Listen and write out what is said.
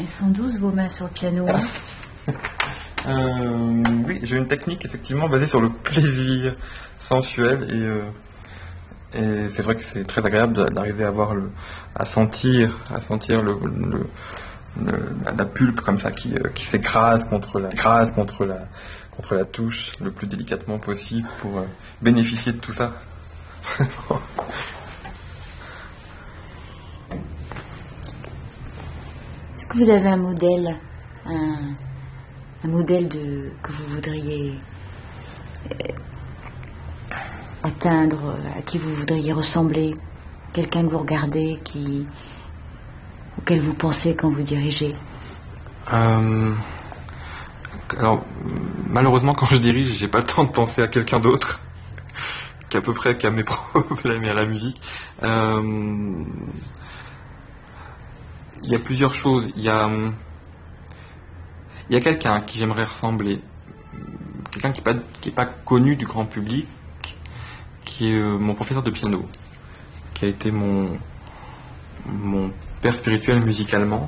Elles sont douces vos mains sur le piano. Oui, j'ai une technique effectivement basée sur le plaisir sensuel et c'est vrai que c'est très agréable d'arriver à sentir la pulpe comme ça qui s'écrase contre la touche le plus délicatement possible pour bénéficier de tout ça. Est-ce que vous avez un modèle, un modèle que vous voudriez atteindre, à qui vous voudriez ressembler, quelqu'un que vous regardez, auquel vous pensez quand vous dirigez? Alors, malheureusement, quand je dirige, j'ai pas le temps de penser à quelqu'un d'autre qu'à peu près qu'à mes problèmes et à la musique. Il y a plusieurs choses. Il y a quelqu'un à qui j'aimerais ressembler, quelqu'un qui est pas connu du grand public, qui est mon professeur de piano, qui a été mon père spirituel musicalement.